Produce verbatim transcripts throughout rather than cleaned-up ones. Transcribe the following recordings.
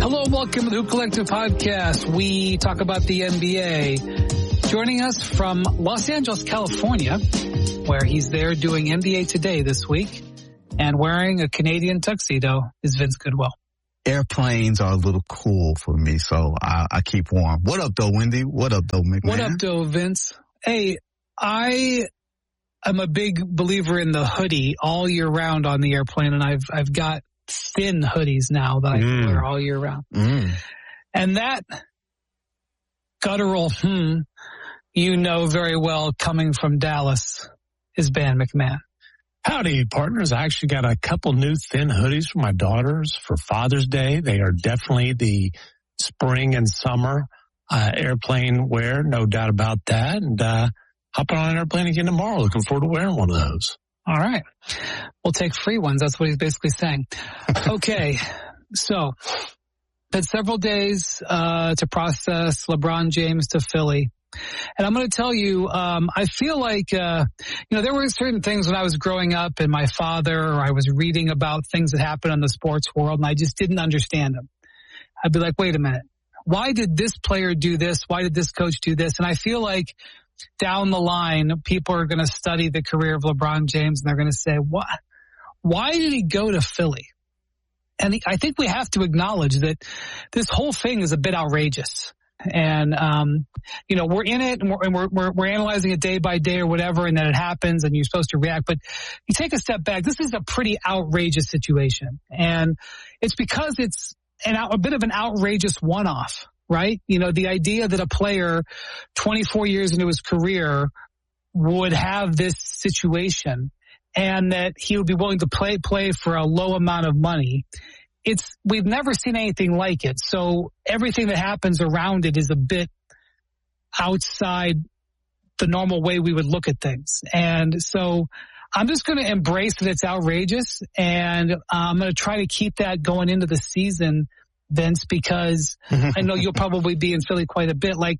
Hello, welcome to the Hoop Collective Podcast. We talk about the N B A. Joining us from Los Angeles, California, where he's there doing N B A Today this week and wearing a Canadian tuxedo, is Vince Goodwill. Airplanes are a little cool for me, so I, I keep warm. What up, though, Wendy? What up, though, McMahon? What up, though, Vince? Hey, I am a big believer in the hoodie all year round on the airplane, and I've I've got thin hoodies now that I Mm. wear all year round. Mm. And that guttural hmm, you know very well, coming from Dallas, is Ben McMahon. Howdy, partners. I actually got a couple new thin hoodies for my daughters for Father's Day. They are definitely the spring and summer uh, airplane wear, no doubt about that. And uh, hopping on an airplane again tomorrow. Looking forward to wearing one of those. All right. We'll take free ones. That's what he's basically saying. Okay. So, had several days uh, to process LeBron James to Philly. And I'm going to tell you, um, I feel like, uh, you know, there were certain things when I was growing up and my father, or I was reading about things that happened in the sports world, and I just didn't understand them. I'd be like, wait a minute. Why did this player do this? Why did this coach do this? And I feel like down the line, people are going to study the career of LeBron James, and they're going to say, what? Why did he go to Philly? And I think we have to acknowledge that this whole thing is a bit outrageous. And, um, you know, we're in it and we're, and we're, we're, we're analyzing it day by day or whatever, and then it happens and you're supposed to react. But you take a step back. This is a pretty outrageous situation. And it's because it's an out, a bit of an outrageous one-off, right? You know, the idea that a player twenty-four years into his career would have this situation and that he would be willing to play, play for a low amount of money. It's, we've never seen anything like it. So everything that happens around it is a bit outside the normal way we would look at things. And so I'm just going to embrace that it's outrageous, and I'm going to try to keep that going into the season, Vince, because I know you'll probably be in Philly quite a bit. Like,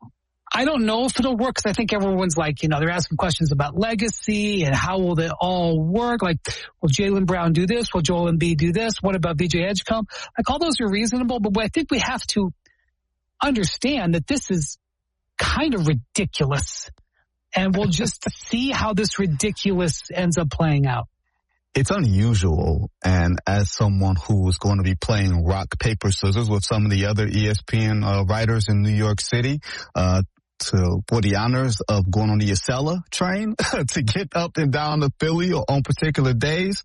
I don't know if it'll work, because I think everyone's like, you know, they're asking questions about legacy and how will it all work? Like, will Jaylen Brown do this? Will Joel Embiid do this? What about V J Edgecombe? Like, all those are reasonable, but I think we have to understand that this is kind of ridiculous, and we'll just see how this ridiculous ends up playing out. It's unusual, and as someone who is going to be playing rock, paper, scissors with some of the other E S P N uh, writers in New York City, uh, to for the honors of going on the Acela train to get up and down to Philly on particular days,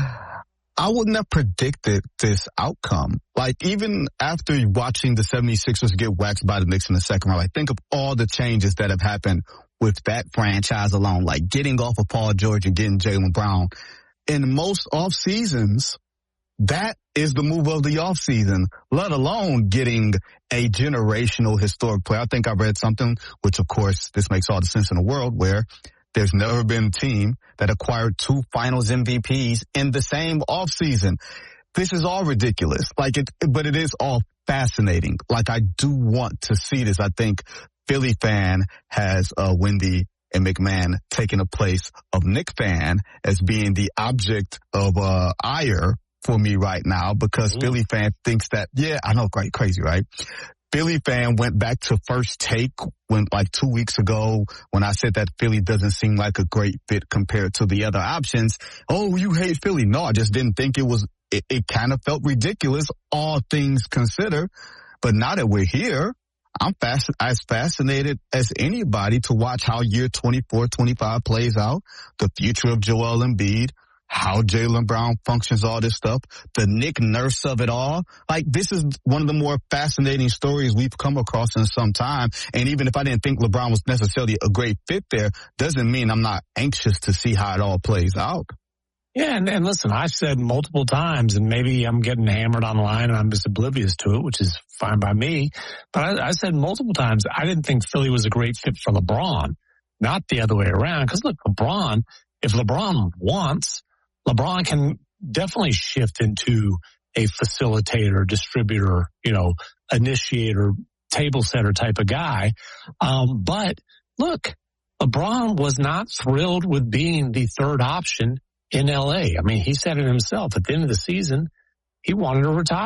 I wouldn't have predicted this outcome. Like, even after watching the seventy-sixers get waxed by the Knicks in the second round, I think of all the changes that have happened with that franchise alone, like getting off of Paul George and getting Jaylen Brown. In most off seasons, that is the move of the off season, let alone getting a generational historic player. I think I read something, which of course, this makes all the sense in the world, where there's never been a team that acquired two finals M V Ps in the same off season. This is all ridiculous. Like it, but it is all fascinating. Like, I do want to see this. I think Philly fan has, uh, Wendy and McMahon taking the place of Knick fan as being the object of uh ire for me right now, because Ooh. Philly fan thinks that, yeah, I know, great, crazy, right? Philly fan went back to First Take when, like, two weeks ago when I said that Philly doesn't seem like a great fit compared to the other options. Oh, you hate Philly. No, I just didn't think it was, it, it kind of felt ridiculous, all things considered. But now that we're here, I'm fast, as fascinated as anybody to watch how year twenty-four, twenty-five plays out, the future of Joel Embiid, how Jaylen Brown functions, all this stuff, the Nick Nurse of it all. Like, this is one of the more fascinating stories we've come across in some time. And even if I didn't think LeBron was necessarily a great fit there, doesn't mean I'm not anxious to see how it all plays out. Yeah, and, and listen, I've said multiple times, and maybe I'm getting hammered online and I'm just oblivious to it, which is fine by me. But I, I said multiple times, I didn't think Philly was a great fit for LeBron, not the other way around. Because look, LeBron, if LeBron wants, LeBron can definitely shift into a facilitator, distributor, you know, initiator, table setter type of guy. Um, but look, LeBron was not thrilled with being the third option in L A. I mean, he said it himself. At the end of the season, he wanted to retire.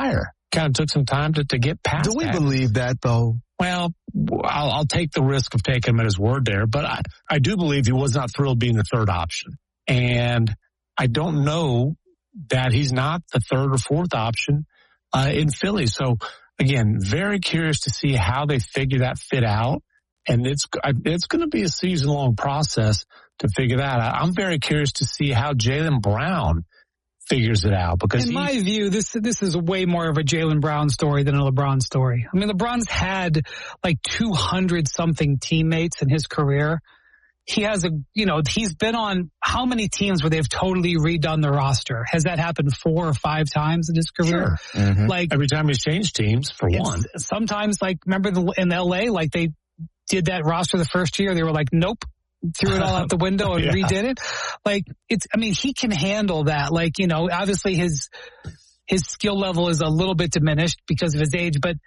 kind of took some time to, to get past Do we that. believe that, though? Well, I'll, I'll take the risk of taking him at his word there, but I, I do believe he was not thrilled being the third option. And I don't know that he's not the third or fourth option uh, in Philly. So, again, very curious to see how they figure that fit out. And it's it's going to be a season-long process to figure that out. I'm very curious to see how Jaylen Brown figures it out. Because in he, my view, this this is way more of a Jaylen Brown story than a LeBron story. I mean, LeBron's had like two hundred something teammates in his career. He has a, you know, he's been on how many teams where they've totally redone the roster? Has that happened four or five times in his career? Sure. Mm-hmm. Like every time he's changed teams, for one. Sometimes, like, remember the, in L A, like they did that roster the first year, they were like, nope, threw it all out the window and yeah. redid it. Like, it's, I mean, he can handle that. Like, you know, obviously his, his skill level is a little bit diminished because of his age, but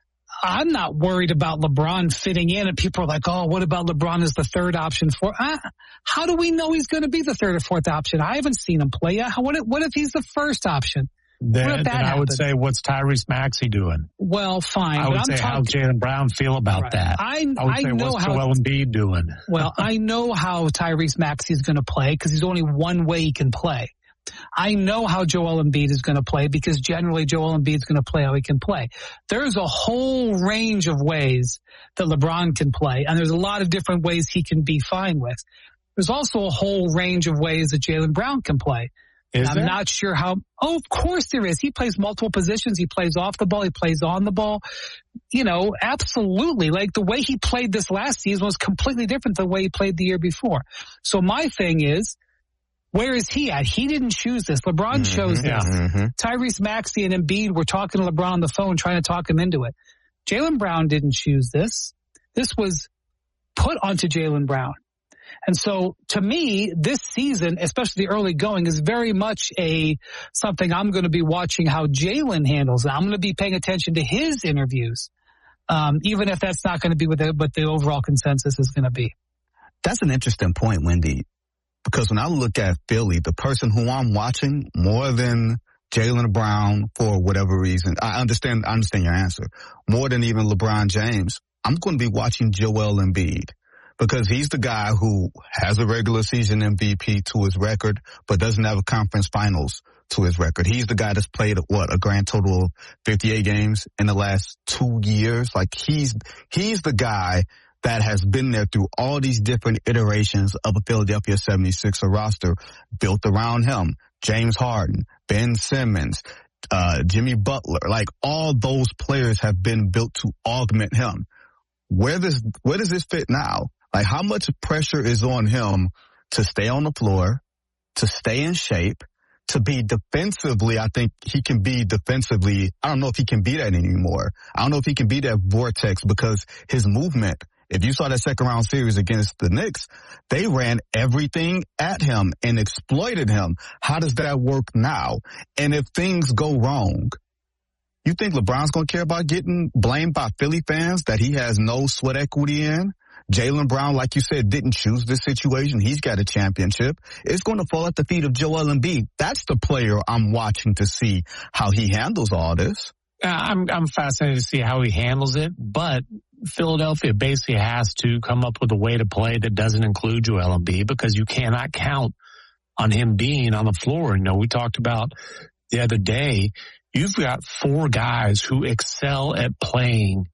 I'm not worried about LeBron fitting in. And people are like, oh, what about LeBron as the third option for, uh, how do we know he's going to be the third or fourth option? I haven't seen him play yet. What if, what if he's the first option? Then, then I would say, what's Tyrese Maxey doing? Well, fine. I would but say, I'm how talking, Jaylen Brown feel about right. that? I, I would I say, know what's how Joel Embiid doing? Well, I know how Tyrese Maxey is going to play because there's only one way he can play. I know how Joel Embiid is going to play because generally Joel Embiid is going to play how he can play. There's a whole range of ways that LeBron can play, and there's a lot of different ways he can be fine with. There's also a whole range of ways that Jaylen Brown can play. Is I'm there? not sure how. Oh, of course there is. He plays multiple positions. He plays off the ball. He plays on the ball. You know, absolutely. Like the way he played this last season was completely different than the way he played the year before. So my thing is, where is he at? He didn't choose this. LeBron mm-hmm, chose this. Mm-hmm. Tyrese Maxey and Embiid were talking to LeBron on the phone, trying to talk him into it. Jaylen Brown didn't choose this. This was put onto Jaylen Brown. And so to me, this season, especially the early going, is very much a something I'm going to be watching how Jaylen handles it. I'm going to be paying attention to his interviews, um, even if that's not going to be what the, what the overall consensus is going to be. That's an interesting point, Wendy, because when I look at Philly, the person who I'm watching more than Jaylen Brown for whatever reason, I understand, I understand your answer, more than even LeBron James, I'm going to be watching Joel Embiid. Because he's the guy who has a regular season M V P to his record, but doesn't have a conference finals to his record. He's the guy that's played, what, a grand total of fifty-eight games in the last two years. Like he's, he's the guy that has been there through all these different iterations of a Philadelphia seventy-sixer roster built around him. James Harden, Ben Simmons, uh, Jimmy Butler, like all those players have been built to augment him. Where does, where does this fit now? Like, how much pressure is on him to stay on the floor, to stay in shape, to be defensively? I think he can be defensively. I don't know if he can be that anymore. I don't know if he can be that vortex because his movement, if you saw that second round series against the Knicks, they ran everything at him and exploited him. How does that work now? And if things go wrong, you think LeBron's going to care about getting blamed by Philly fans that he has no sweat equity in? Jaylen Brown, like you said, didn't choose this situation. He's got a championship. It's going to fall at the feet of Joel Embiid. That's the player I'm watching to see how he handles all this. I'm I'm fascinated to see how he handles it, but Philadelphia basically has to come up with a way to play that doesn't include Joel Embiid because you cannot count on him being on the floor. You know, we talked about the other day, you've got four guys who excel at playing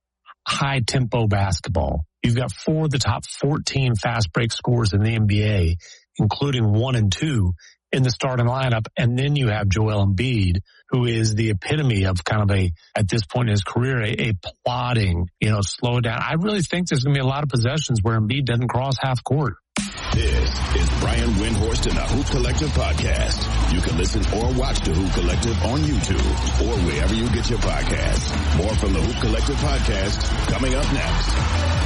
high tempo basketball. You've got four of the top fourteen fast break scorers in the N B A, including one and two in the starting lineup. And then you have Joel Embiid, who is the epitome of kind of a, at this point in his career, a, a plodding, you know, slow down. I really think there's going to be a lot of possessions where Embiid doesn't cross half court. This is Brian Windhorst and the Hoop Collective podcast. You can listen or watch the Hoop Collective on YouTube or wherever you get your podcasts. More from the Hoop Collective podcast coming up next.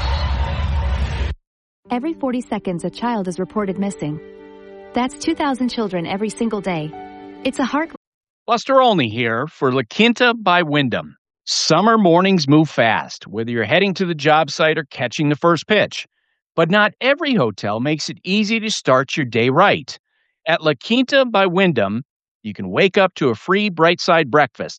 Every forty seconds, a child is reported missing. That's two thousand children every single day. It's a heart... Buster Olney here for La Quinta by Wyndham. Summer mornings move fast, whether you're heading to the job site or catching the first pitch. But not every hotel makes it easy to start your day right. At La Quinta by Wyndham, you can wake up to a free Bright Side breakfast,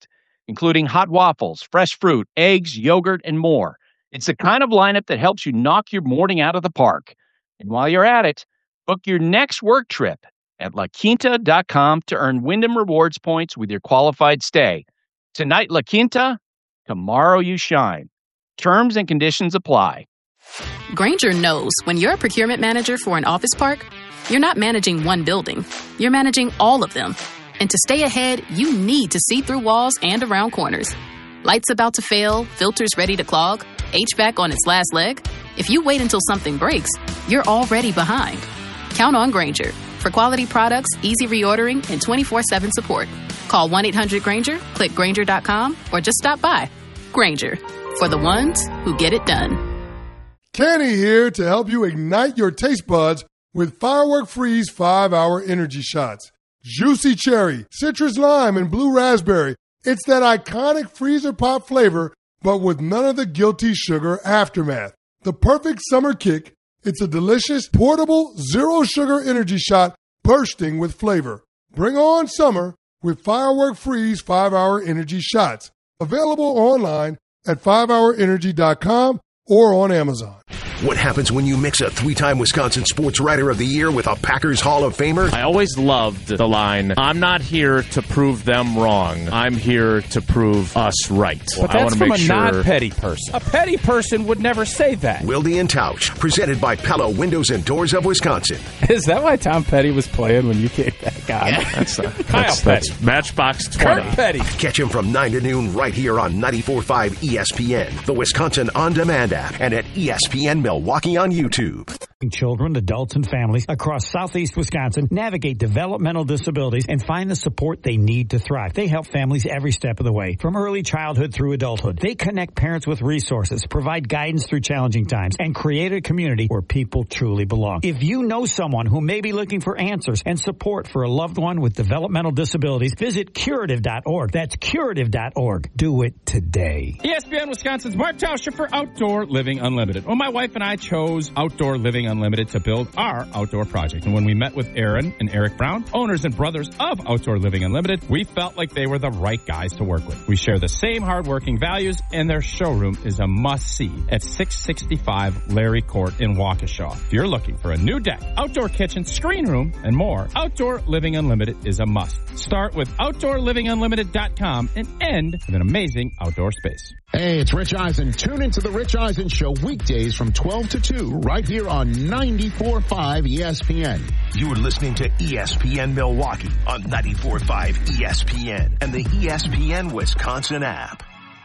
including hot waffles, fresh fruit, eggs, yogurt, and more. It's the kind of lineup that helps you knock your morning out of the park. And while you're at it, book your next work trip at la quinta dot com to earn Wyndham Rewards points with your qualified stay. Tonight, La Quinta, tomorrow you shine. Terms and conditions apply. Grainger knows when you're a procurement manager for an office park, you're not managing one building. You're managing all of them. And to stay ahead, you need to see through walls and around corners. Lights about to fail, filters ready to clog, H V A C on its last leg. If you wait until something breaks, you're already behind. Count on Grainger for quality products, easy reordering, and twenty-four seven support. Call one eight hundred Grainger, click Grainger dot com, or just stop by. Grainger, for the ones who get it done. Kenny here to help you ignite your taste buds with Firework Freeze five hour Energy Shots. Juicy cherry, citrus lime, and blue raspberry. It's that iconic freezer pop flavor, but with none of the guilty sugar aftermath. The perfect summer kick. It's a delicious, portable, zero-sugar energy shot bursting with flavor. Bring on summer with Firework Freeze five hour Energy Shots. Available online at five hour energy dot com or on Amazon. What happens when you mix a three-time Wisconsin Sports Writer of the Year with a Packers Hall of Famer? I always loved the line, I'm not here to prove them wrong. I'm here to prove us right. But well, that's I from make a sure... not-petty person. A petty person would never say that. Wilde and Tausch, presented by Pella Windows and Doors of Wisconsin. Is that why Tom Petty was playing when you kicked that guy? Yeah, that's, uh, Kyle that's, Petty. That's Matchbox twenty. Kurt Petty. Catch him from nine to noon right here on ninety-four point five E S P N, the Wisconsin On Demand app, and at E S P N Milwaukee on YouTube. Children, adults, and families across southeast Wisconsin navigate developmental disabilities and find the support they need to thrive. They help families every step of the way, from early childhood through adulthood. They connect parents with resources, provide guidance through challenging times, and create a community where people truly belong. If you know someone who may be looking for answers and support for a loved one with developmental disabilities, visit curative dot org. That's curative dot org. Do it today. E S P N Wisconsin's Mark Tauscher for Outdoor Living Unlimited. Well, my wife and I chose Outdoor Living Unlimited to build our outdoor project. And when we met with Aaron and Eric Brown, owners and brothers of Outdoor Living Unlimited, we felt like they were the right guys to work with. We share the same hardworking values, and their showroom is a must-see at six sixty-five Larry Court in Waukesha. If you're looking for a new deck, outdoor kitchen, screen room, and more, Outdoor Living Unlimited is a must. Start with outdoor living unlimited dot com and end with an amazing outdoor space. Hey, it's Rich Eisen. Tune into the Rich Eisen Show weekdays from twelve to two right here on ninety-four point five E S P N. You're listening to E S P N Milwaukee on ninety-four point five E S P N and the E S P N Wisconsin app.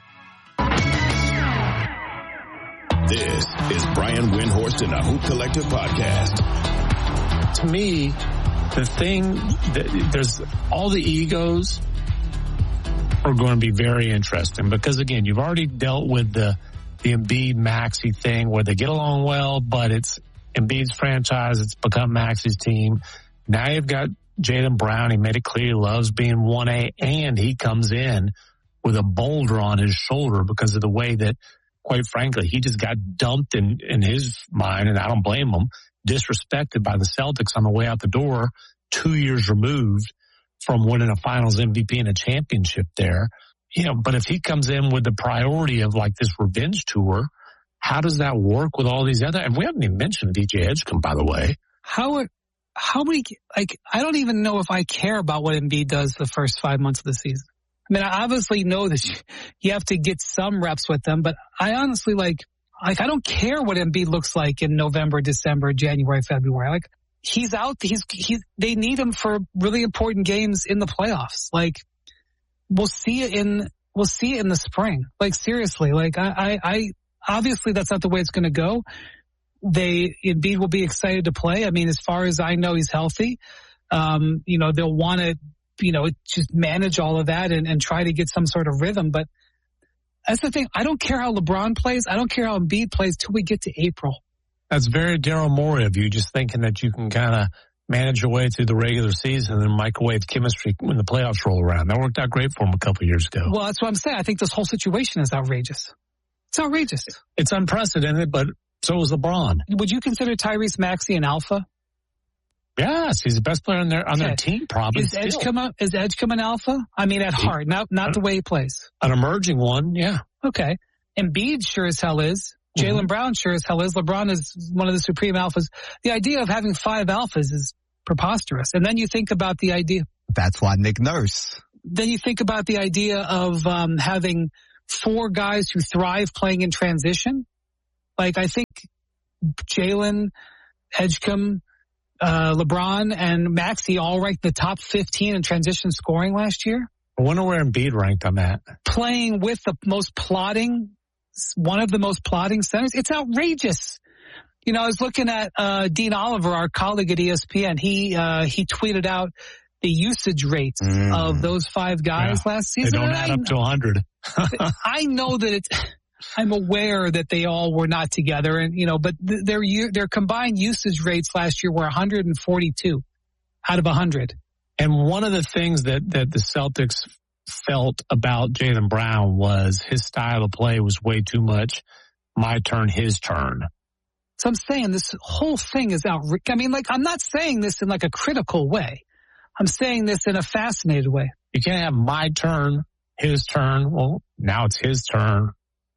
This is Brian Windhorst in the Hoop Collective podcast. To me, the thing, that, there's all the egos are going to be very interesting because, again, you've already dealt with the the Embiid Maxey thing where they get along well, but it's Embiid's franchise. It's become Maxey's team. Now you've got Jaylen Brown. He made it clear he loves being one A, and he comes in with a boulder on his shoulder because of the way that, quite frankly, he just got dumped in, in his mind, and I don't blame him, disrespected by the Celtics on the way out the door, two years removed from winning a finals M V P and a championship there. You know, but if he comes in with the priority of like this revenge tour, how does that work with all these other, and we haven't even mentioned D J Edgecombe, by the way. How, how many, like, I don't even know if I care about what Embiid does the first five months of the season. I mean, I obviously know that you, you have to get some reps with them, but I honestly like, like, I don't care what Embiid looks like in November, December, January, February. Like, he's out. He's, he, they need him for really important games in the playoffs. Like, we'll see it in, we'll see it in the spring. Like, seriously, like, I, I, I obviously that's not the way it's going to go. They, Embiid will be excited to play. I mean, as far as I know, he's healthy. Um, you know, they'll want to, you know, just manage all of that and, and try to get some sort of rhythm. But that's the thing. I don't care how LeBron plays. I don't care how Embiid plays till we get to April. That's very Daryl Morey of you, just thinking that you can kind of manage your way through the regular season and microwave chemistry when the playoffs roll around. That worked out great for him a couple of years ago. Well, that's what I'm saying. I think this whole situation is outrageous. It's outrageous. It's unprecedented, but so is LeBron. Would you consider Tyrese Maxey an alpha? Yes, he's the best player on their on okay. their team, probably. Is Edgecombe a, is Edgecombe an alpha? I mean, at heart, not not the way he plays. An emerging one, yeah. Okay. Embiid sure as hell is. Jaylen mm-hmm. Brown sure as hell is. LeBron is one of the supreme alphas. The idea of having five alphas is preposterous. And then you think about the idea. That's why Nick Nurse. Then you think about the idea of um, having four guys who thrive playing in transition. Like, I think Jaylen, Edgecombe, uh, LeBron, and Maxey all ranked the top fifteen in transition scoring last year. I wonder where Embiid ranked on that. Playing with the most plotting, one of the most plotting centers. It's outrageous. You know, I was looking at uh, Dean Oliver, our colleague at E S P N. He uh, he tweeted out the usage rates mm. of those five guys yeah. last season. They don't add up to one hundred. I know that it's, I'm aware that they all were not together, and you know, but th- their their combined usage rates last year were one hundred forty-two out of one hundred. And one of the things that, that the Celtics felt about Jaylen Brown was his style of play was way too much my turn, his turn. So I'm saying this whole thing is outrageous. I mean, like, I'm not saying this in like a critical way. I'm saying this in a fascinated way. You can't have my turn, his turn. Well, now it's his turn.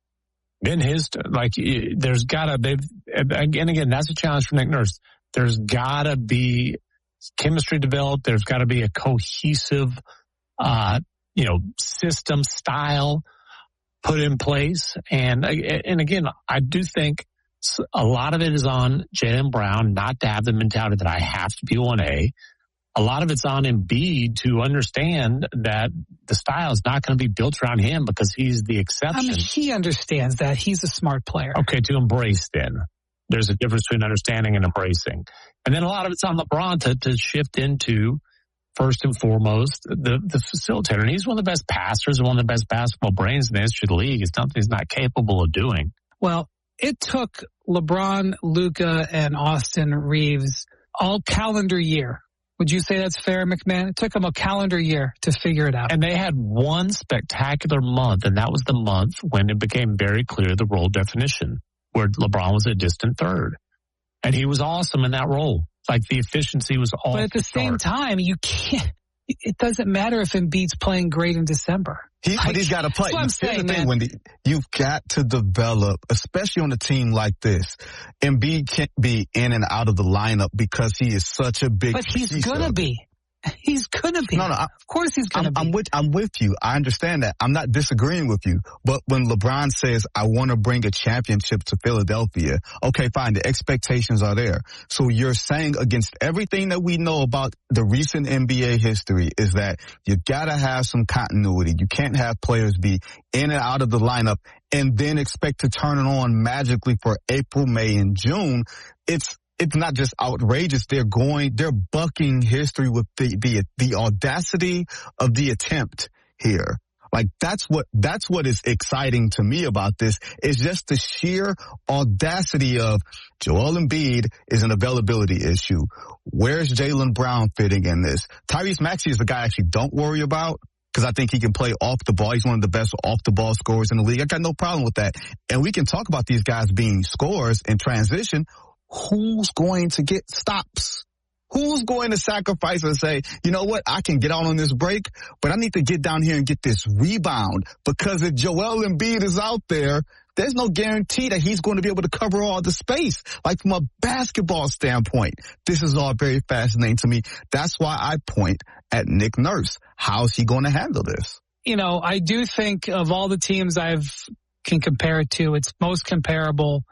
Then his turn. Like, there's gotta, they've, and again, that's a challenge for Nick Nurse. There's gotta be chemistry developed. There's gotta be a cohesive, uh, you know, system style put in place. And, and again, I do think a lot of it is on Jaylen Brown not to have the mentality that I have to be one A. A lot of it's on Embiid to understand that the style is not going to be built around him because he's the exception. I mean, he understands that. He's a smart player. Okay, to embrace then. There's a difference between understanding and embracing. And then a lot of it's on LeBron to, to shift into, first and foremost, the, the facilitator. And he's one of the best passers and one of the best basketball brains in the history of the league. It's something he's not capable of doing. Well, it took LeBron, Luka, and Austin Reeves all calendar year. Would you say that's fair, McMahon? It took them a calendar year to figure it out. And they had one spectacular month, and that was the month when it became very clear the role definition, where LeBron was a distant third. And he was awesome in that role. Like, the efficiency was all. But at the, the same time, you can't. It doesn't matter if Embiid's playing great in December. He, but he's got to play. That's what I'm saying, the thing, Wendy, you've got to develop, especially on a team like this. Embiid can't be in and out of the lineup because he is such a big. But he's gonna be. He's gonna be. No, no. I, of course he's gonna I'm, be. I'm with. I'm with you. I understand that. I'm not disagreeing with you. But when LeBron says, "I want to bring a championship to Philadelphia," okay, fine. The expectations are there. So you're saying against everything that we know about the recent N B A history is that you gotta have some continuity. You can't have players be in and out of the lineup and then expect to turn it on magically for April, May, and June. It's It's not just outrageous. They're going, they're bucking history with the, the, the audacity of the attempt here. Like, that's what, that's what is exciting to me about this, is just the sheer audacity of Joel Embiid is an availability issue. Where's Jaylen Brown fitting in this? Tyrese Maxey is the guy I actually don't worry about, because I think he can play off the ball. He's one of the best off-the-ball scorers in the league. I got no problem with that. And we can talk about these guys being scorers in transition. Who's going to get stops? Who's going to sacrifice and say, you know what, I can get out on this break, but I need to get down here and get this rebound, because if Joel Embiid is out there, there's no guarantee that he's going to be able to cover all the space. Like, from a basketball standpoint, this is all very fascinating to me. That's why I point at Nick Nurse. How's he going to handle this? You know, I do think of all the teams I've can compare it to, it's most comparable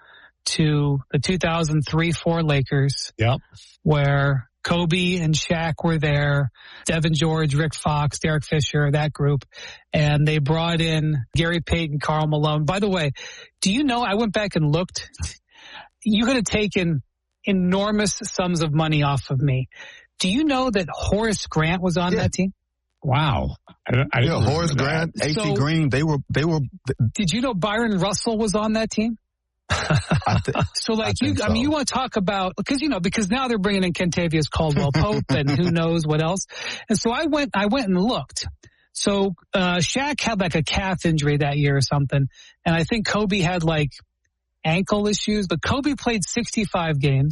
to the two thousand three four Lakers. Yep. Where Kobe and Shaq were there, Devin George, Rick Fox, Derek Fisher, that group. And they brought in Gary Payton, Karl Malone. By the way, do you know, I went back and looked. You could have taken enormous sums of money off of me. Do you know that Horace Grant was on yeah. that team? Wow. I, I yeah, Horace Grant, A C So, Green, they were, they were. Did you know Byron Russell was on that team? th- so like I you, so. I mean, you want to talk about, because, you know, because now they're bringing in Kentavious Caldwell-Pope and who knows what else. And so I went, I went and looked. So, uh, Shaq had like a calf injury that year or something. And I think Kobe had like ankle issues, but Kobe played sixty-five games.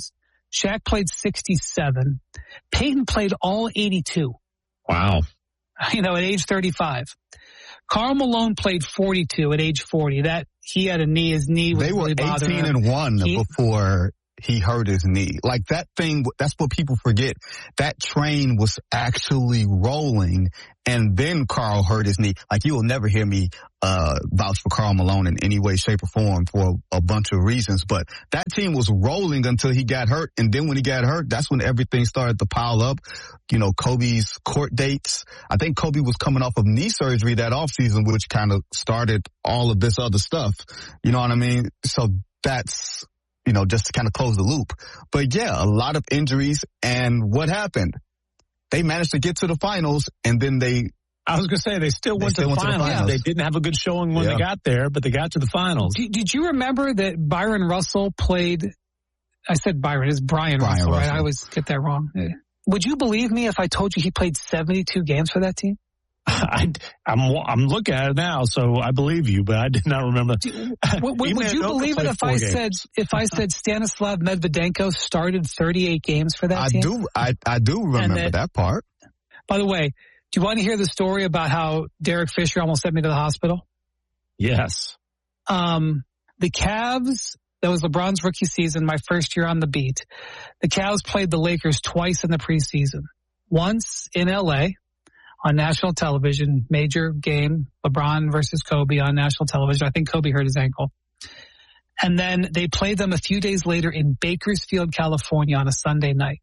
Shaq played sixty-seven. Peyton played all eighty-two. Wow. You know, at age thirty-five. Karl Malone played forty-two at age forty. That he had a knee. His knee was They were really bothering eighteen him. and one He- before he hurt his knee. Like that thing, that's what people forget. That train was actually rolling, and then Karl hurt his knee. Like, you will never hear me uh vouch for Karl Malone in any way, shape, or form for a bunch of reasons, but that team was rolling until he got hurt, and then when he got hurt, that's when everything started to pile up. You know, Kobe's court dates. I think Kobe was coming off of knee surgery that offseason, which kind of started all of this other stuff. You know what I mean? So that's, you know, just to kind of close the loop. But yeah, a lot of injuries. And what happened? They managed to get to the finals, and then they... I was going to say, they still, they went, still to, went the to the finals. finals. They didn't have a good showing when Yeah. they got there, but they got to the finals. Did, did you remember that Byron Russell played... I said Byron. It's Brian, Brian Russell, right? Russell. I always get that wrong. Would you believe me if I told you he played seventy-two games for that team? I, I'm, I'm looking at it now, so I believe you, but I did not remember. Would, would, Ime would you Udoka believe it played if four I games. said if I said Stanislav Medvedenko started thirty-eight games for that I team? do, I, I do remember that- that part. By the way, do you want to hear the story about how Derek Fisher almost sent me to the hospital? Yes. Um, the Cavs, that was LeBron's rookie season, my first year on the beat. The Cavs played the Lakers twice in the preseason. Once in L A on national television, major game, LeBron versus Kobe on national television. I think Kobe hurt his ankle. And then they played them a few days later in Bakersfield, California on a Sunday night.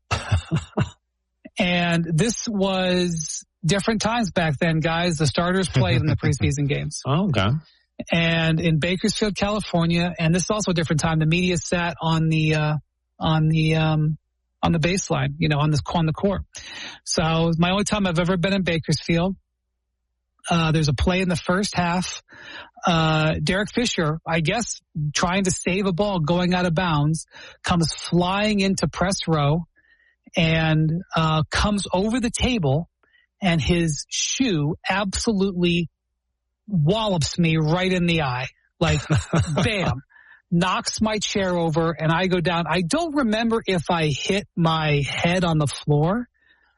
And this was different times back then, guys. The starters played in the preseason games. Oh, okay. And in Bakersfield, California, and this is also a different time, the media sat on the, uh, on the, um, on the baseline, you know, on the, on the court. So it was my only time I've ever been in Bakersfield. Uh, there's a play in the first half. Uh, Derek Fisher, I guess, trying to save a ball going out of bounds, comes flying into press row and, uh, comes over the table, and his shoe absolutely wallops me right in the eye. Like, bam, knocks my chair over, and I go down. I don't remember if I hit my head on the floor,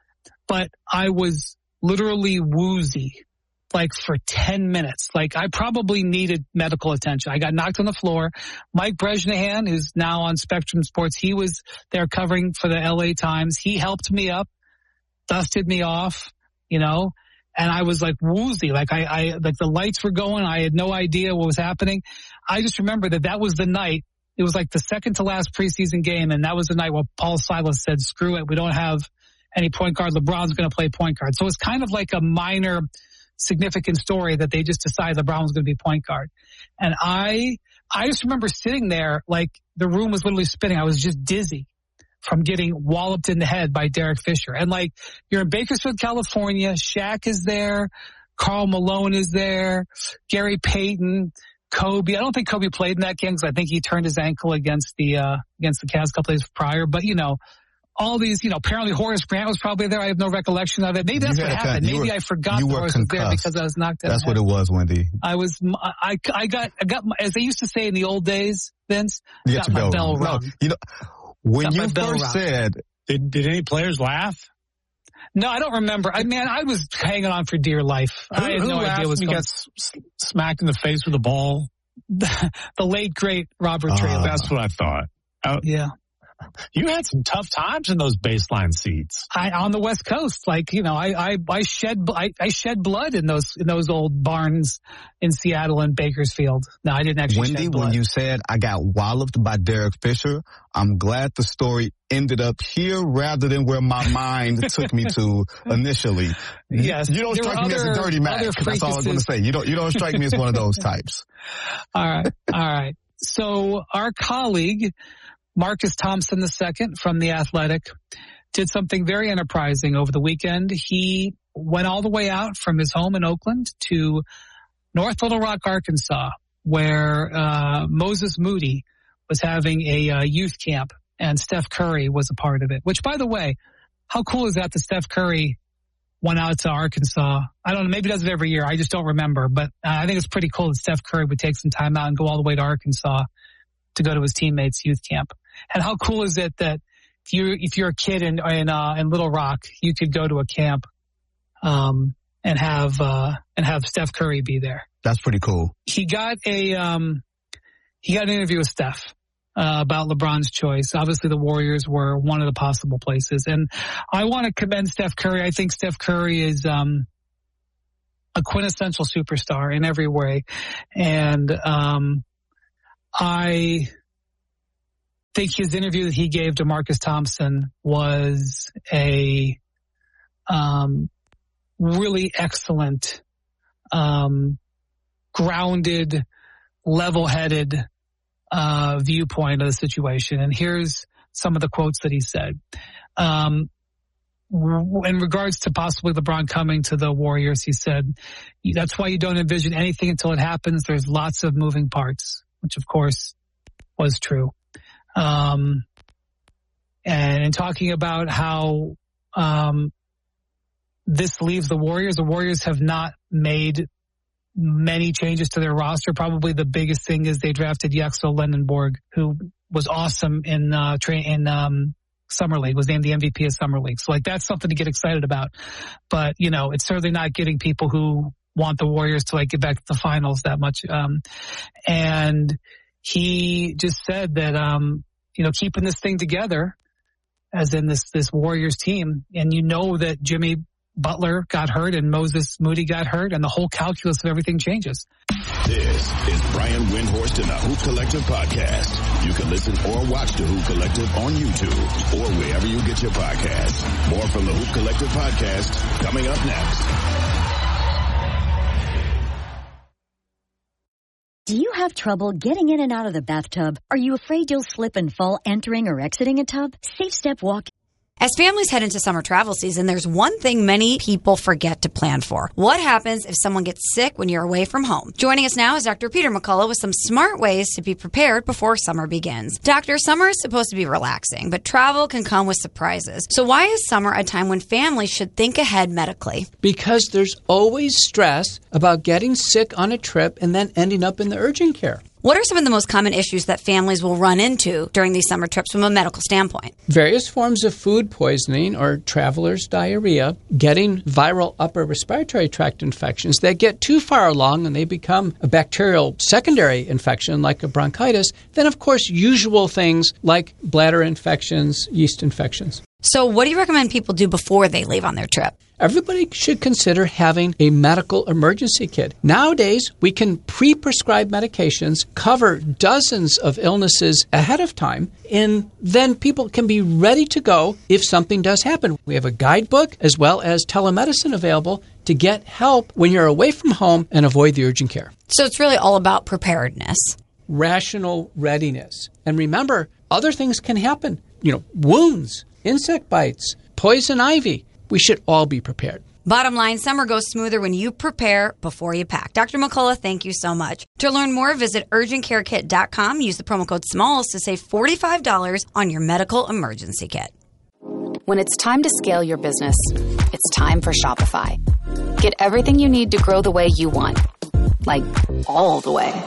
but I was literally woozy, like for ten minutes. Like, I probably needed medical attention. I got knocked on the floor. Mike Bresnahan, who's now on Spectrum Sports, he was there covering for the L A Times. He helped me up, dusted me off, you know, and I was like woozy, like I, I, like the lights were going. I had no idea what was happening. I just remember that that was the night. It was like the second to last preseason game. And that was the night where Paul Silas said, screw it. We don't have any point guard. LeBron's going to play point guard. So it's kind of like a minor significant story that they just decided LeBron was going to be point guard. And I, I just remember sitting there, like the room was literally spinning. I was just dizzy from getting walloped in the head by Derek Fisher. And like, you're in Bakersfield, California. Shaq is there. Karl Malone is there. Gary Payton, Kobe. I don't think Kobe played in that game because I think he turned his ankle against the, uh, against the Cavs a couple days prior. But, you know, all these, you know, apparently Horace Grant was probably there. I have no recollection of it. Maybe that's You what had a happened. con- you Maybe were- I forgot you were Horace was there concussed. because I was knocked out. That's what it was, Wendy. I was, I, I got, I got, as they used to say in the old days, Vince, You got got my your bell rung. rung. No, you know, when Got my you bell first rung. said, Did, did any players laugh? No, I don't remember. I mean, I was hanging on for dear life. Who, I had who no laughed idea what was when you going got s- smacked in the face with a ball? The, the late, great Robert Uh, Traylor. That's what I thought. Uh, Yeah. You had some tough times in those baseline seats. I, on the West Coast, like, you know, I, I, I shed, I, I shed blood in those, in those old barns in Seattle and Bakersfield. No, I didn't actually Wendy, shed blood. when you said I got walloped by Derek Fisher, I'm glad the story ended up here rather than where my mind took me to initially. Yes. You don't There strike were me as a other- dirty Mac. other That's all I was going to freakuses. say. You don't, you don't strike me as one of those types. All right. All right. So our colleague, Marcus Thompson the second from The Athletic, did something very enterprising over the weekend. He went all the way out from his home in Oakland to North Little Rock, Arkansas, where uh, Moses Moody was having a uh, youth camp, and Steph Curry was a part of it. Which, by the way, how cool is that that Steph Curry went out to Arkansas? I don't know, maybe he does it every year. I just don't remember. But uh, I think it's pretty cool that Steph Curry would take some time out and go all the way to Arkansas to go to his teammates' youth camp. And how cool is it that you if you're a kid in in, uh, in Little Rock, you could go to a camp um, and have uh, and have Steph Curry be there. That's pretty cool. He got a um, he got an interview with Steph uh, about LeBron's choice. Obviously, the Warriors were one of the possible places, and I want to commend Steph Curry. I think Steph Curry is um, a quintessential superstar in every way, and um, I think his interview that he gave to Marcus Thompson was a um, really excellent, um, grounded, level-headed uh, viewpoint of the situation. And here's some of the quotes that he said. Um, in regards to possibly LeBron coming to the Warriors, he said, that's why you don't envision anything until it happens. There's lots of moving parts, which of course was true. Um, and in talking about how um, this leaves the Warriors, the Warriors have not made many changes to their roster. Probably the biggest thing is they drafted Yaxel Lendenborg, who was awesome in uh, tra- in um, Summer League, was named the M V P of Summer League. So, like, that's something to get excited about. But, you know, it's certainly not getting people who want the Warriors to, like, get back to the finals that much. Um, and he just said that, um, you know, keeping this thing together, as in this, this Warriors team, and you know that Jimmy Butler got hurt and Moses Moody got hurt, and the whole calculus of everything changes. This is Brian Windhorst and the Hoop Collective podcast. You can listen or watch the Hoop Collective on YouTube or wherever you get your podcasts. More from the Hoop Collective podcast coming up next. Do you have trouble getting in and out of the bathtub? Are you afraid you'll slip and fall entering or exiting a tub? Safe Step Walk. As families head into summer travel season, there's one thing many people forget to plan for. What happens if someone gets sick when you're away from home? Joining us now is Doctor Peter McCullough with some smart ways to be prepared before summer begins. Doctor, summer is supposed to be relaxing, but travel can come with surprises. So why is summer a time when families should think ahead medically? Because there's always stress about getting sick on a trip and then ending up in the urgent care. What are some of the most common issues that families will run into during these summer trips from a medical standpoint? Various forms of food poisoning or traveler's diarrhea, getting viral upper respiratory tract infections that get too far along and they become a bacterial secondary infection like a bronchitis. Then, of course, usual things like bladder infections, yeast infections. So what do you recommend people do before they leave on their trip? Everybody should consider having a medical emergency kit. Nowadays, we can pre-prescribe medications, cover dozens of illnesses ahead of time, and then people can be ready to go if something does happen. We have a guidebook as well as telemedicine available to get help when you're away from home and avoid the urgent care. So it's really all about preparedness. Rational readiness. And remember, other things can happen. You know, wounds, insect bites, poison ivy. We should all be prepared. Bottom line, summer goes smoother when you prepare before you pack. Doctor McCullough, thank you so much. To learn more, visit urgent care kit dot com. Use the promo code SMALLS to save forty-five dollars on your medical emergency kit. When it's time to scale your business, it's time for Shopify. Get everything you need to grow the way you want. Like, all the way.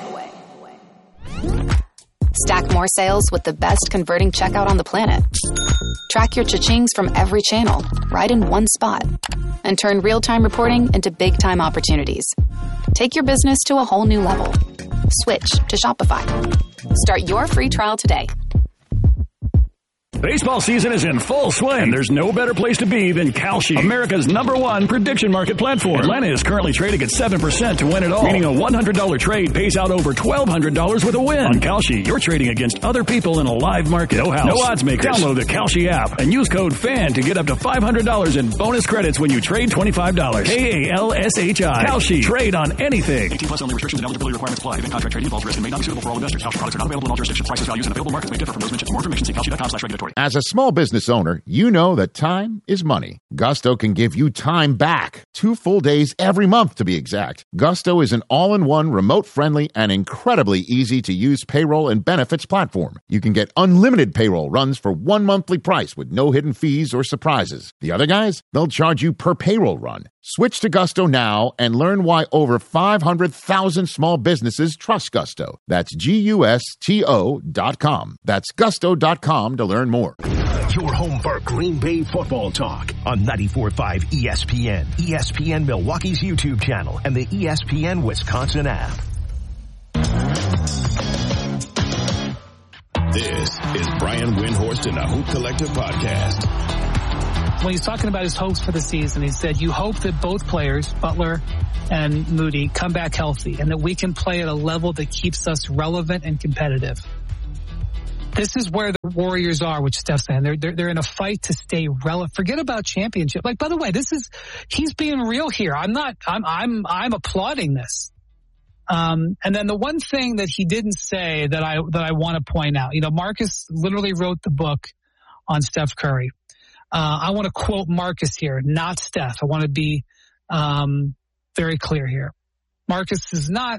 Stack more sales with the best converting checkout on the planet. Track your cha-chings from every channel, right in one spot. And turn real-time reporting into big-time opportunities. Take your business to a whole new level. Switch to Shopify. Start your free trial today. Baseball season is in full swing. There's no better place to be than Kalshi, America's number one prediction market platform. Atlanta is currently trading at seven percent to win it all, meaning a one hundred dollars trade pays out over twelve hundred dollars with a win. On Kalshi, you're trading against other people in a live market. No house, no odds makers. Download the Kalshi app and use code FAN to get up to five hundred dollars in bonus credits when you trade twenty-five dollars. K A L S H I. Kalshi. Trade on anything. eighteen plus only. Restrictions and eligibility requirements apply. Event contract trading involves risk and may not be suitable for all investors. Kalshi products are not available in all jurisdictions. Prices, values, and available markets may differ from those mentioned. For more information, see kalshi dot com slash regulatory. As a small business owner, you know that time is money. Gusto can give you time back. Two full days every month, to be exact. Gusto is an all-in-one, remote-friendly, and incredibly easy-to-use payroll and benefits platform. You can get unlimited payroll runs for one monthly price with no hidden fees or surprises. The other guys, they'll charge you per payroll run. Switch to Gusto now and learn why over five hundred thousand small businesses trust Gusto. That's G U S T O dot com. That's gusto dot com to learn more. Your home for Green Bay football talk on ninety-four point five E S P N, E S P N Milwaukee's YouTube channel, and the E S P N Wisconsin app. This is Brian Windhorst in the Hoop Collective podcast. When he's talking about his hopes for the season, he said, you hope that both players, Butler and Moody, come back healthy and that we can play at a level that keeps us relevant and competitive. This is where the Warriors are, which Steph's saying. They're, they're, they're in a fight to stay relevant. Forget about championship. Like, by the way, this is, he's being real here. I'm not, I'm, I'm, I'm applauding this. Um, and then the one thing that he didn't say that I, that I want to point out, you know, Marcus literally wrote the book on Steph Curry. Uh, I want to quote Marcus here, not Steph. I want to be, um, very clear here. Marcus is not,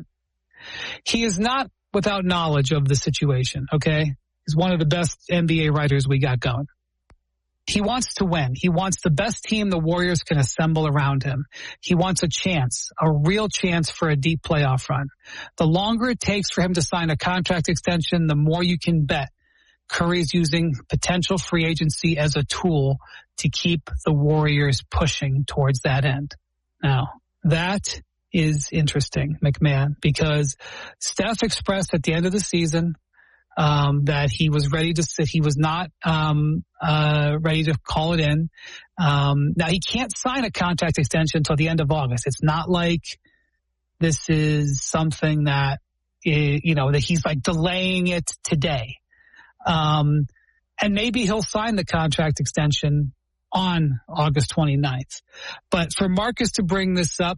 he is not without knowledge of the situation. Okay. He's one of the best N B A writers we got going. He wants to win. He wants the best team the Warriors can assemble around him. He wants a chance, a real chance for a deep playoff run. The longer it takes for him to sign a contract extension, the more you can bet Curry's using potential free agency as a tool to keep the Warriors pushing towards that end. Now, that is interesting, McMahon, because Steph expressed at the end of the season Um, that he was ready to sit. He was not um, uh, ready to call it in. Um, now, he can't sign a contract extension until the end of August. It's not like this is something that, you know, that he's like delaying it today. Um, and maybe he'll sign the contract extension on August twenty-ninth. But for Marcus to bring this up,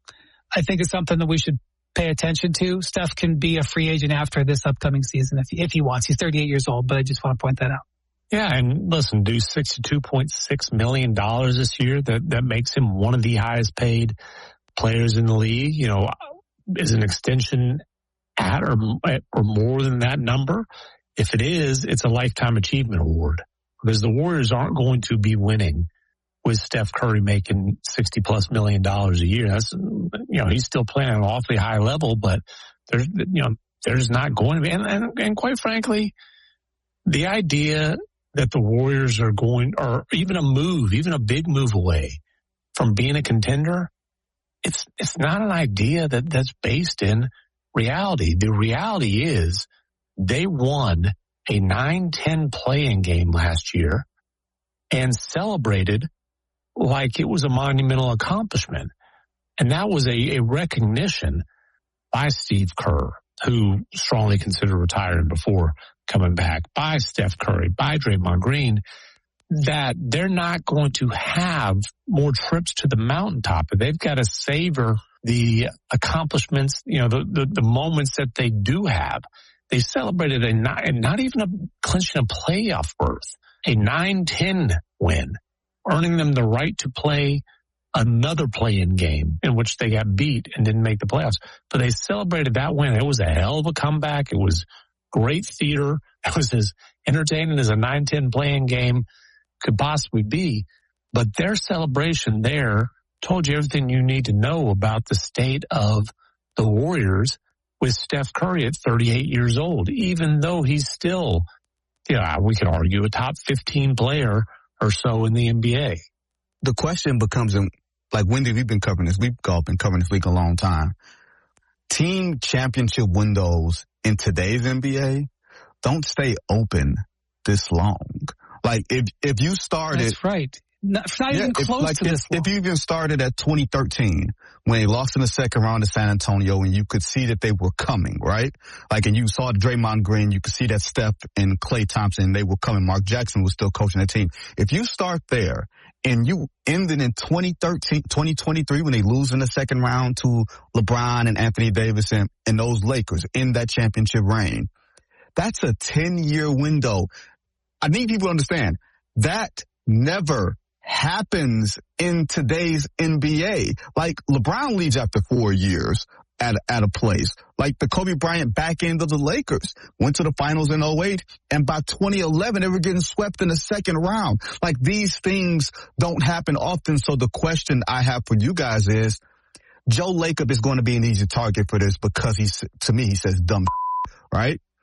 I think it's something that we should pay attention to. Steph can be a free agent after this upcoming season if, if he wants. He's thirty-eight years old, but I just want to point that out. Yeah, and listen, do sixty-two point six million dollars this year. That that makes him one of the highest paid players in the league. You know, is an extension at or, or more than that number? If it is, it's a lifetime achievement award because the Warriors aren't going to be winning with Steph Curry making sixty plus million dollars a year. That's, you know, he's still playing at an awfully high level, but there's, you know, there's not going to be, and, and, and quite frankly, the idea that the Warriors are going, or even a move, even a big move away from being a contender, it's, it's not an idea that that's based in reality. The reality is they won a nine ten play-in game last year and celebrated like it was a monumental accomplishment. And that was a, a recognition by Steve Kerr, who strongly considered retiring before coming back, by Steph Curry, by Draymond Green, that they're not going to have more trips to the mountaintop. They've got to savor the accomplishments, you know, the, the, the moments that they do have. They celebrated a not, and not even a clinching a playoff berth, a nine ten win, earning them the right to play another play-in game in which they got beat and didn't make the playoffs. But they celebrated that win. It was a hell of a comeback. It was great theater. It was as entertaining as a nine ten play-in game could possibly be. But their celebration there told you everything you need to know about the state of the Warriors with Steph Curry at thirty-eight years old, even though he's still, yeah, we could argue a top fifteen player or so in the N B A. The question becomes, like, Wendy, we've been covering this. We've all been covering this league a long time. Team championship windows in today's N B A don't stay open this long. Like, if if you started... That's right. Not, not yeah, even close if, like, to if, this long. If you even started at twenty thirteen, when they lost in the second round to San Antonio, and you could see that they were coming, right? Like, and you saw Draymond Green, you could see that Steph and Klay Thompson, they were coming. Mark Jackson was still coaching the team. If you start there, and you ended in twenty thirteen, twenty twenty-three when they lose in the second round to LeBron and Anthony Davis and, and those Lakers in that championship reign, that's a ten-year window. I need people to understand that never happens in today's N B A. Like, LeBron leaves after four years at, at a place. Like the Kobe Bryant back end of the Lakers went to the finals in oh eight, and by twenty eleven, they were getting swept in the second round. Like, these things don't happen often. So the question I have for you guys is, Joe Lacob is going to be an easy target for this because he's, to me, he says dumb, right?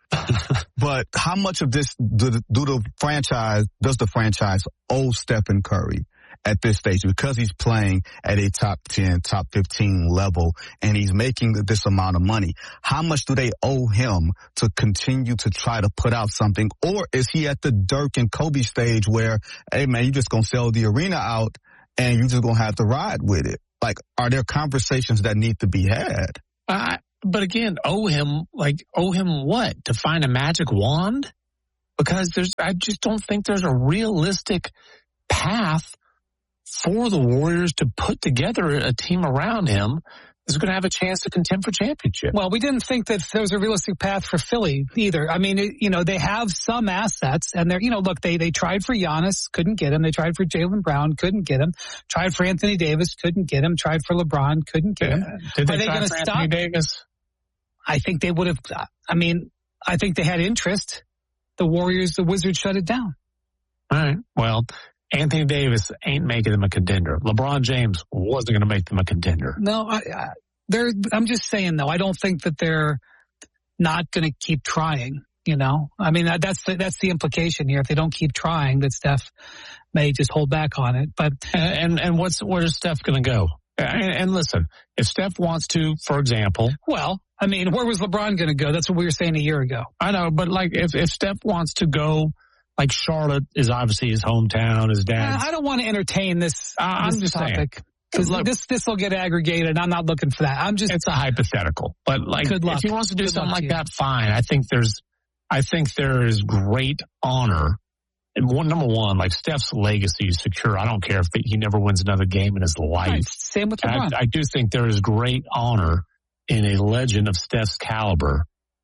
But how much of this do the, do the franchise, does the franchise owe Stephen Curry at this stage? Because he's playing at a top ten, top fifteen level and he's making this amount of money. How much do they owe him to continue to try to put out something? Or is he at the Dirk and Kobe stage where, hey man, you just gonna sell the arena out and you just gonna have to ride with it? Like, are there conversations that need to be had? Uh, but again, owe him, like, owe him what? To find a magic wand? Because there's, I just don't think there's a realistic path for the Warriors to put together a team around him is going to have a chance to contend for championship. Well, we didn't think that there was a realistic path for Philly either. I mean, it, you know, they have some assets and they're, you know, look, they, they tried for Giannis, couldn't get him. They tried for Jaylen Brown, couldn't get him. Tried for Anthony Davis, couldn't get him. Tried for LeBron, couldn't get him. Yeah. Did they, they try for stop? Anthony Davis? I think they would have, I mean, I think they had interest. The Warriors, the Wizards shut it down. All right. Well, Anthony Davis ain't making them a contender. LeBron James wasn't going to make them a contender. No, I, I, they're, I'm just saying, though, I don't think that they're not going to keep trying, you know? I mean, that, that's the, that's the implication here. If they don't keep trying, that Steph may just hold back on it. But And, and, and what's where's Steph going to go? And, and listen, if Steph wants to, for example. Well, I mean, where was LeBron going to go? That's what we were saying a year ago. I know, but like if, if Steph wants to go, like Charlotte is obviously his hometown, his dad. I don't want to entertain this, uh, I'm this just topic. Because this this will get aggregated. I'm not looking for that. I'm just. It's a hypothetical, but like good luck. If he wants to do good something like you. that, fine. I think there's, I think there is great honor. And one number one, like Steph's legacy is secure. I don't care if he never wins another game in his life. Right. Same with LeBron. I, I do think there is great honor in a legend of Steph's caliber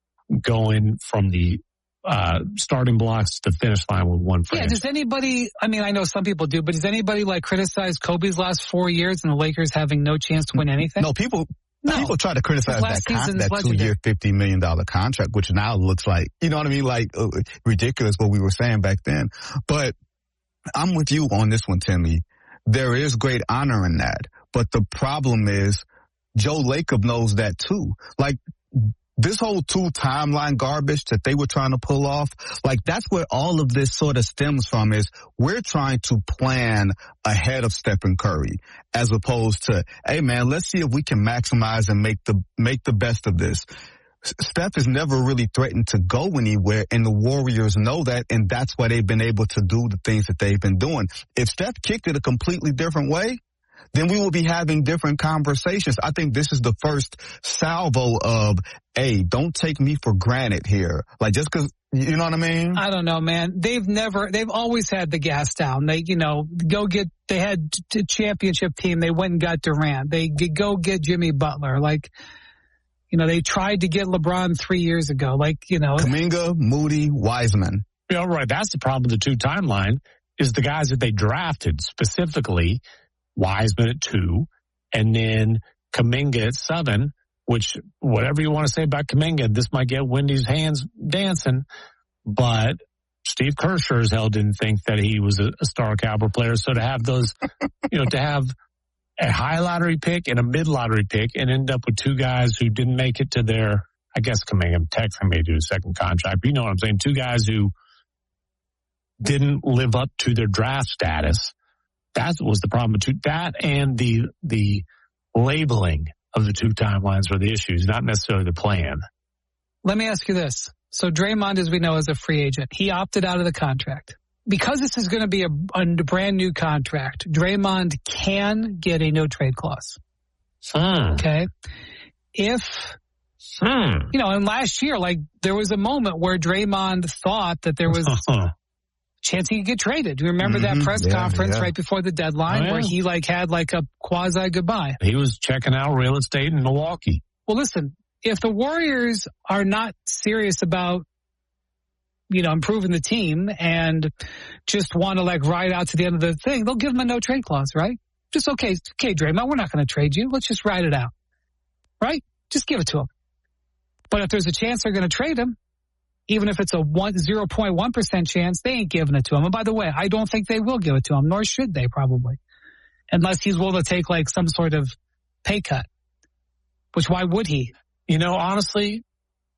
going from the uh, starting blocks to finish line with one franchise. Yeah, does anybody, I mean, I know some people do, but does anybody like criticize Kobe's last four years and the Lakers having no chance to win anything? No, people no. people try to criticize that, con- that two-year, fifty million dollars contract, which now looks like, you know what I mean, like uh, ridiculous what we were saying back then. But I'm with you on this one, Timmy. There is great honor in that. But the problem is Joe Lacob knows that too. Like, this whole two timeline garbage that they were trying to pull off, like that's where all of this sort of stems from is we're trying to plan ahead of Stephen Curry as opposed to, hey man, let's see if we can maximize and make the, make the best of this. Steph has never really threatened to go anywhere and the Warriors know that and that's why they've been able to do the things that they've been doing. If Steph kicked it a completely different way, then we will be having different conversations. I think this is the first salvo of, hey, don't take me for granted here. Like, just because, you know what I mean? I don't know, man. They've never, they've always had the gas down. They, you know, go get, they had a championship team. They went and got Durant. They go get Jimmy Butler. Like, you know, they tried to get LeBron three years ago. Like, you know. Kuminga, Moody, Wiseman. Yeah, right. That's the problem with the two timeline is the guys that they drafted specifically. Wiseman at two, and then Kuminga at seven, which whatever you want to say about Kuminga, this might get Wendy's hands dancing, but Steve Kerr sure as hell didn't think that he was a, a star caliber player. So to have those, you know, to have a high lottery pick and a mid lottery pick and end up with two guys who didn't make it to their, I guess Kuminga technically may do a second contract, but you know what I'm saying? Two guys who didn't live up to their draft status. That was the problem. That and the the labeling of the two timelines were the issues, not necessarily the plan. Let me ask you this. So Draymond, as we know, is a free agent. He opted out of the contract. Because this is going to be a, a brand new contract, Draymond can get a no-trade clause. Hmm. Okay? If, hmm. you know, and last year, like, there was a moment where Draymond thought that there was... chance he could get traded. Do you remember mm-hmm. that press yeah, conference yeah. right before the deadline oh, yeah. where he like had like a quasi goodbye? He was checking out real estate in Milwaukee. Well, listen, if the Warriors are not serious about, you know, improving the team and just want to like ride out to the end of the thing, they'll give him a no trade clause, right? Just okay, okay, Draymond, we're not going to trade you. Let's just ride it out, right? Just give it to him. But if there's a chance they're going to trade him, even if it's a one, zero point one percent chance, they ain't giving it to him. And by the way, I don't think they will give it to him, nor should they probably. Unless he's willing to take like some sort of pay cut. Which why would he? You know, honestly,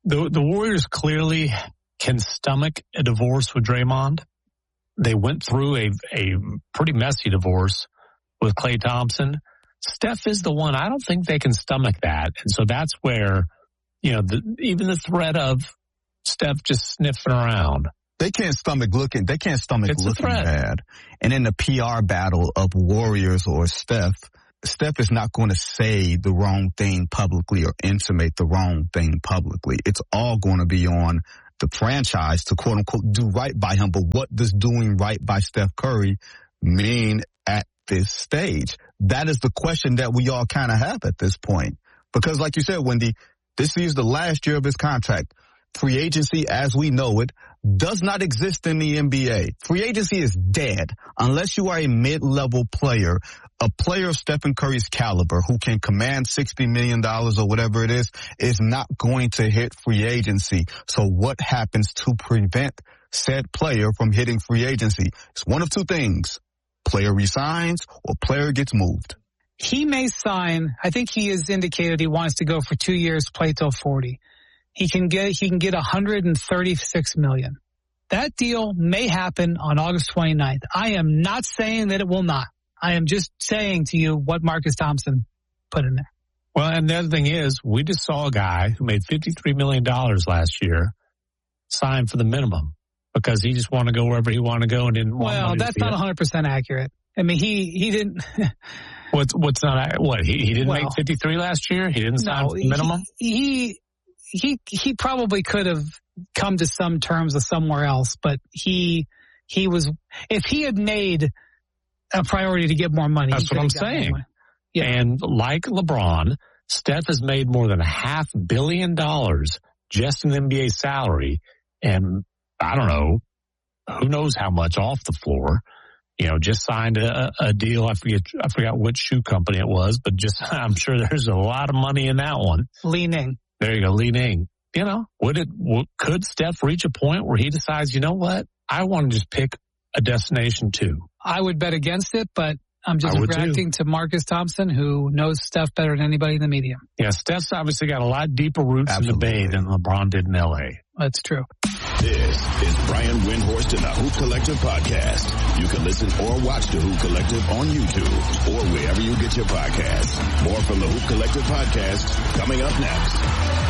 The, the Warriors clearly can stomach a divorce with Draymond. They went through a, a pretty messy divorce with Klay Thompson. Steph is the one. I don't think they can stomach that. And so that's where, you know, the, even the threat of Steph just sniffing around. They can't stomach looking. They can't stomach It's a looking threat. bad. And in the P R battle of Warriors or Steph, Steph is not going to say the wrong thing publicly or intimate the wrong thing publicly. It's all going to be on the franchise to quote unquote do right by him. But what does doing right by Steph Curry mean at this stage? That is the question that we all kind of have at this point. Because like you said, Wendy, this is the last year of his contract. Free agency, as we know it, does not exist in the N B A. Free agency is dead unless you are a mid-level player, a player of Stephen Curry's caliber who can command sixty million dollars or whatever it is, is not going to hit free agency. So what happens to prevent said player from hitting free agency? It's one of two things. Player resigns or player gets moved. He may sign. I think he has indicated he wants to go for two years, play till forty. He can get he can get one hundred thirty-six million dollars. That deal may happen on August twenty-ninth. I am not saying that it will not. I am just saying to you what Marcus Thompson put in there. Well, and the other thing is, we just saw a guy who made fifty-three million dollars last year sign for the minimum because he just wanted to go wherever he wanted to go and didn't want Well, money to that's be not it. one hundred percent accurate. I mean, he, he didn't. What's what's not what he he didn't Well, make fifty-three last year. He didn't sign No, for the minimum. He, he he probably could have come to some terms with somewhere else, but he he was if he had made a priority to get more money. That's he what I'm could have gotten saying. more. Yeah. And like LeBron, Steph has made more than a half billion dollars just in N B A salary, and I don't know, who knows how much off the floor. You know, just signed a, a deal. I forget, I forgot which shoe company it was, but just I'm sure there's a lot of money in that one. Li Ning. There you go, Li Ning. You know, would it would, could Steph reach a point where he decides, you know what, I want to just pick a destination too? I would bet against it, but I'm just I would reacting to Marcus Thompson, who knows Steph better than anybody in the media. Yeah, Steph's obviously got a lot deeper roots Absolutely. in the Bay than LeBron did in L A. That's true. This is Brian Windhorst and the Hoop Collective podcast. You can listen or watch the Hoop Collective on YouTube or wherever you get your podcasts. More from the Hoop Collective podcast coming up next.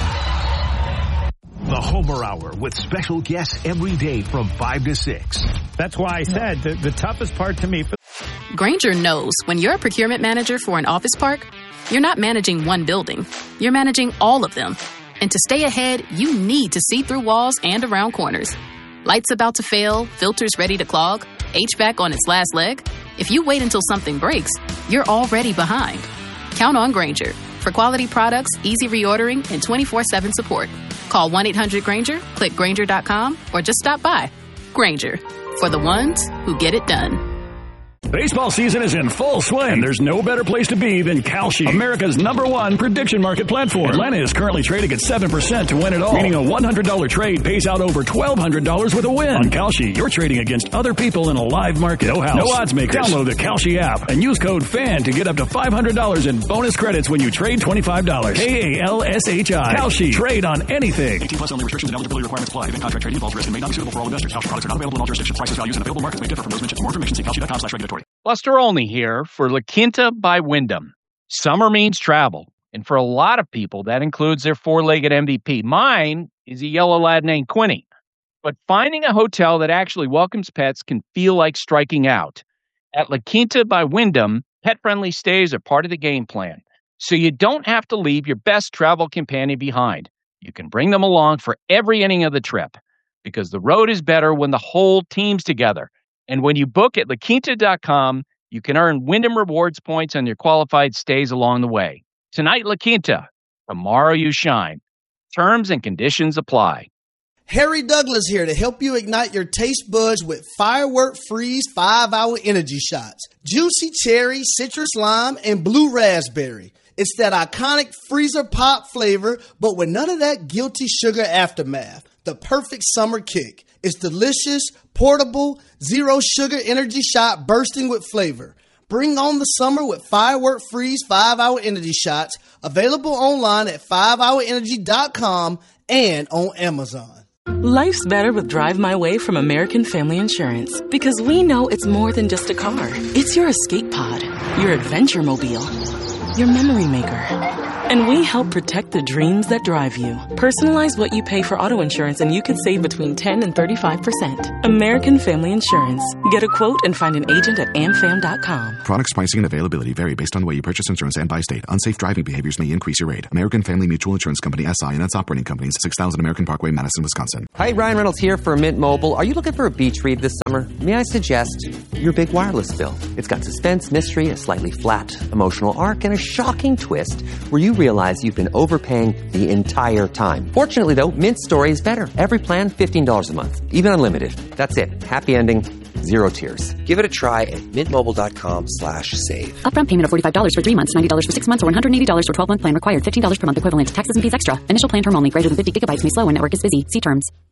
The Homer Hour with special guests every day from five to six. That's why I said the, the toughest part to me. For- Grainger knows when you're a procurement manager for an office park, you're not managing one building. You're managing all of them. And to stay ahead, you need to see through walls and around corners. Lights about to fail, filters ready to clog, H V A C on its last leg. If you wait until something breaks, you're already behind. Count on Grainger for quality products, easy reordering, and twenty-four seven support. Call one eight hundred Grainger, click Grainger dot com, or just stop by. Grainger, for the ones who get it done. Baseball season is in full swing, and there's no better place to be than Kalshi, America's number one prediction market platform. Atlanta is currently trading at seven percent to win it all, meaning a one hundred dollars trade pays out over twelve hundred dollars with a win. On Kalshi, you're trading against other people in a live market. No house, no odds makers. Download the Kalshi app and use code FAN to get up to five hundred dollars in bonus credits when you trade twenty-five dollars. K A L S H I. Kalshi. Trade on anything. eighteen plus only. Restrictions and eligibility requirements apply. Event contract trading involves risk and may not be suitable for all investors. Kalshi products are not available in all jurisdictions. Prices, values, and available markets may differ from those mentioned. For more information, see kalshi dot com slash regulatory. Buster Olney here for La Quinta by Wyndham. Summer means travel, and for a lot of people, that includes their four-legged M V P. Mine is a yellow lad named Quinny. But finding a hotel that actually welcomes pets can feel like striking out. At La Quinta by Wyndham, pet-friendly stays are part of the game plan, so you don't have to leave your best travel companion behind. You can bring them along for every inning of the trip, because the road is better when the whole team's together. And when you book at La Quinta dot com, you can earn Wyndham Rewards points on your qualified stays along the way. Tonight, La Quinta. Tomorrow, you shine. Terms and conditions apply. Harry Douglas here to help you ignite your taste buds with Firework Freeze five hour Energy Shots. Juicy cherry, citrus lime, and blue raspberry. It's that iconic freezer pop flavor, but with none of that guilty sugar aftermath. The perfect summer kick. It's delicious, portable, zero sugar energy shot bursting with flavor. Bring on the summer with Firework Freeze five hour Energy Shots, available online at five hour energy dot com and on Amazon. Life's better with Drive My Way from American Family Insurance because we know it's more than just a car. It's your escape pod, your adventure mobile, your memory maker. And we help protect the dreams that drive you. Personalize what you pay for auto insurance and you could save between ten and thirty-five percent. American Family Insurance. Get a quote and find an agent at am fam dot com. Products, pricing, and availability vary based on the way you purchase insurance and by state. Unsafe driving behaviors may increase your rate. American Family Mutual Insurance Company, S I and its operating companies, six thousand American Parkway, Madison, Wisconsin. Hi, Ryan Reynolds here for Mint Mobile. Are you looking for a beach read this summer? May I suggest your big wireless bill? It's got suspense, mystery, a slightly flat emotional arc, and a shocking twist where you realize you've been overpaying the entire time. Fortunately, though, Mint's story is better. Every plan, fifteen dollars a month. Even unlimited. That's it. Happy ending. Zero tears. Give it a try at mintmobile.com slash save. Upfront payment of forty-five dollars for three months, ninety dollars for six months, or one hundred eighty dollars for twelve-month plan required. fifteen dollars per month equivalent. Taxes and fees extra. Initial plan term only. Greater than fifty gigabytes may slow when network is busy. See terms.